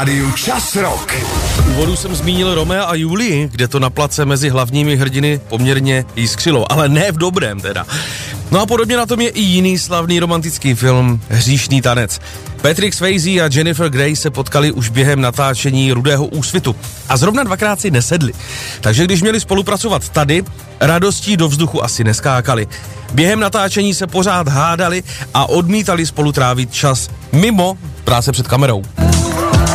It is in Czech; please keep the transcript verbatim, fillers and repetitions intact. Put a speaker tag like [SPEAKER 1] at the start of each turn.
[SPEAKER 1] Rádiu Čas Rock.
[SPEAKER 2] V úvodu jsem zmínil Romea a Julii, kde to na place mezi hlavními hrdiny poměrně jiskřilo, ale ne v dobrém teda. No a podobně na tom je i jiný slavný romantický film Hříšný tanec. Patrick Swayze a Jennifer Grey se potkali už během natáčení Rudého úsvitu a zrovna dvakrát si nesedli. Takže když měli spolupracovat tady, radostí do vzduchu asi neskákali. Během natáčení se pořád hádali a odmítali spolu trávit čas mimo práce před kamerou.